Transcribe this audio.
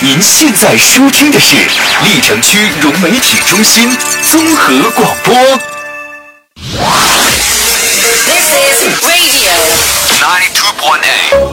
您现在收听的是历城区融媒体中心综合广播。 This is Radio 92.8